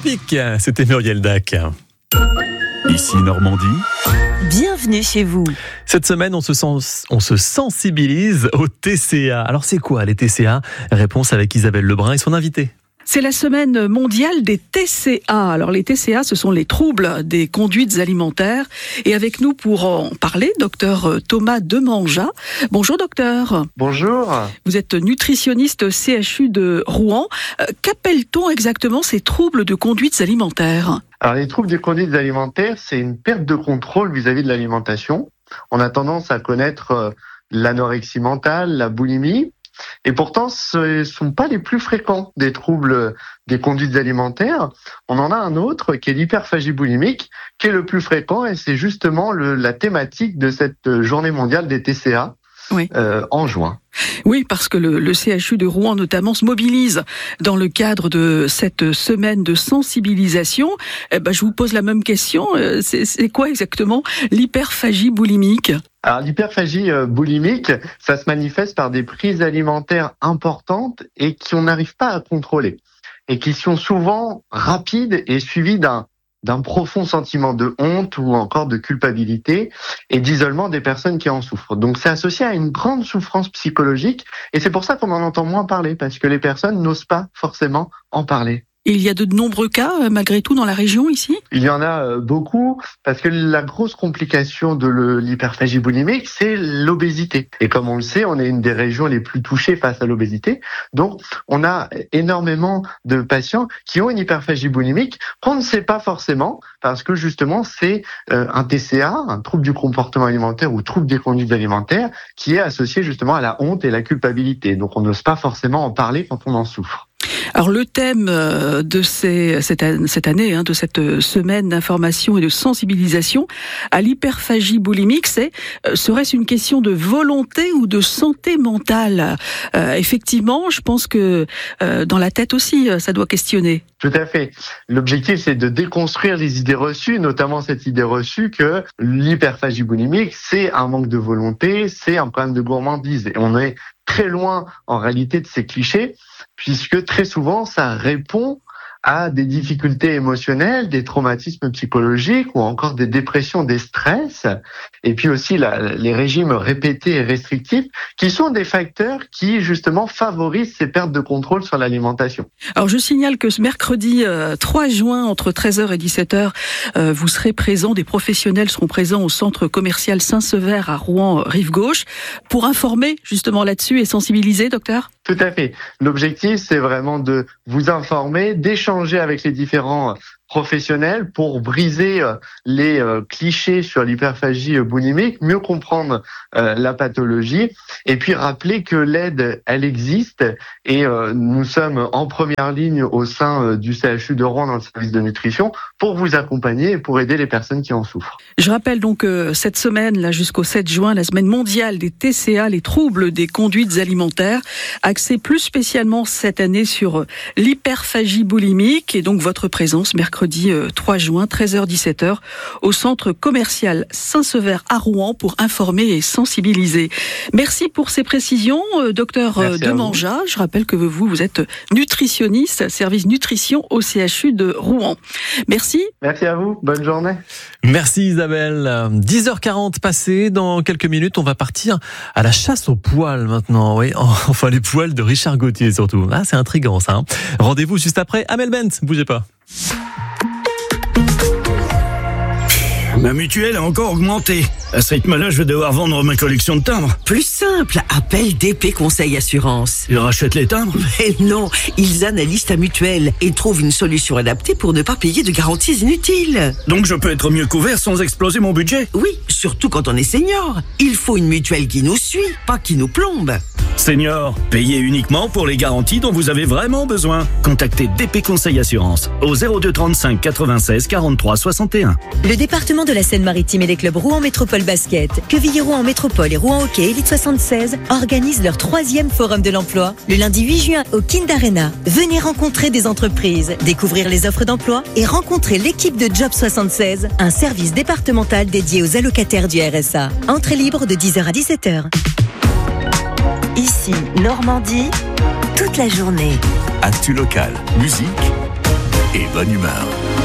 Tropique, c'était Muriel Dac. Ici Normandie. Bienvenue chez vous. Cette semaine, on se sensibilise au TCA. Alors c'est quoi les TCA? Réponse avec Isabelle Lebrun et son invité. C'est la semaine mondiale des TCA. Alors les TCA, ce sont les troubles des conduites alimentaires. Et avec nous pour en parler, docteur Thomas Demanja. Bonjour docteur. Bonjour. Vous êtes nutritionniste au CHU de Rouen. Qu'appelle-t-on exactement ces troubles de conduites alimentaires? Alors les troubles des conduites alimentaires, c'est une perte de contrôle vis-à-vis de l'alimentation. On a tendance à connaître l'anorexie mentale, la boulimie. Et pourtant, ce ne sont pas les plus fréquents des troubles des conduites alimentaires. On en a un autre qui est l'hyperphagie boulimique, qui est le plus fréquent, et c'est justement la thématique de cette journée mondiale des TCA. Oui. En juin. Oui, parce que le CHU de Rouen notamment se mobilise dans le cadre de cette semaine de sensibilisation. Je vous pose la même question. C'est quoi exactement l'hyperphagie boulimique? Alors l'hyperphagie boulimique, ça se manifeste par des prises alimentaires importantes et qu'on n'arrive pas à contrôler. Et qui sont souvent rapides et suivies d'un profond sentiment de honte ou encore de culpabilité et d'isolement des personnes qui en souffrent. Donc c'est associé à une grande souffrance psychologique et c'est pour ça qu'on en entend moins parler, parce que les personnes n'osent pas forcément en parler. Et il y a de nombreux cas, malgré tout, dans la région, ici? Il y en a beaucoup, parce que la grosse complication de l'hyperphagie boulimique, c'est l'obésité. Et comme on le sait, on est une des régions les plus touchées face à l'obésité. Donc, on a énormément de patients qui ont une hyperphagie boulimique qu'on ne sait pas forcément, parce que justement, c'est un TCA, un trouble du comportement alimentaire ou trouble des conduites alimentaires, qui est associé justement à la honte et la culpabilité. Donc, on n'ose pas forcément en parler quand on en souffre. Alors le thème de cette année, de cette semaine d'information et de sensibilisation à l'hyperphagie boulimique, serait-ce une question de volonté ou de santé mentale? Effectivement, je pense que dans la tête aussi, ça doit questionner. Tout à fait. L'objectif, c'est de déconstruire les idées reçues, notamment cette idée reçue que l'hyperphagie boulimique, c'est un manque de volonté, c'est un problème de gourmandise. Et on est très loin, en réalité, de ces clichés, puisque très souvent, ça répond à des difficultés émotionnelles, des traumatismes psychologiques ou encore des dépressions, des stress, et puis aussi les régimes répétés et restrictifs, qui sont des facteurs qui justement favorisent ces pertes de contrôle sur l'alimentation. Alors je signale que ce mercredi 3 juin, entre 13h et 17h, vous serez présents, des professionnels seront présents au centre commercial Saint-Sever à Rouen, Rive-Gauche, pour informer justement là-dessus et sensibiliser, docteur? Tout à fait. L'objectif, c'est vraiment de vous informer, d'échanger avec les différents professionnels pour briser les clichés sur l'hyperphagie boulimique, mieux comprendre la pathologie et puis rappeler que l'aide, elle existe et nous sommes en première ligne au sein du CHU de Rouen dans le service de nutrition pour vous accompagner et pour aider les personnes qui en souffrent. Je rappelle donc cette semaine, là jusqu'au 7 juin, la semaine mondiale des TCA, les troubles des conduites alimentaires, axée plus spécialement cette année sur l'hyperphagie boulimique et donc votre présence mercredi 3 juin, 13h-17h, au centre commercial Saint-Sever à Rouen pour informer et sensibiliser. Merci pour ces précisions, docteur Demanja. Je rappelle que vous êtes nutritionniste, service nutrition au CHU de Rouen. Merci. Merci à vous. Bonne journée. Merci Isabelle. 10h40 passées. Dans quelques minutes, on va partir à la chasse aux poils maintenant. Oui, enfin les poils de Richard Gauthier surtout. Ah, c'est intriguant ça. Rendez-vous juste après. Amel Bent, bougez pas. Ma mutuelle a encore augmenté. À ce rythme-là, je vais devoir vendre ma collection de timbres. Plus simple, appelle DP Conseil Assurance. Ils rachètent les timbres? Mais non, ils analysent ta mutuelle et trouvent une solution adaptée pour ne pas payer de garanties inutiles. Donc je peux être mieux couvert sans exploser mon budget? Oui, surtout quand on est senior. Il faut une mutuelle qui nous suit, pas qui nous plombe. Senior, payez uniquement pour les garanties dont vous avez vraiment besoin. Contactez DP Conseil Assurance au 02 35 96 43 61. Le département de la Seine-Maritime et les clubs Rouen Métropole Basket, Quevilly-Rouen Métropole et Rouen Hockey Elite 76 organisent leur 3e forum de l'emploi le lundi 8 juin au Kind Arena. Venez rencontrer des entreprises, découvrir les offres d'emploi et rencontrer l'équipe de Job 76, un service départemental dédié aux allocataires du RSA. Entrée libre de 10h à 17h. Ici, Normandie, toute la journée. Actu local, musique et bonne humeur.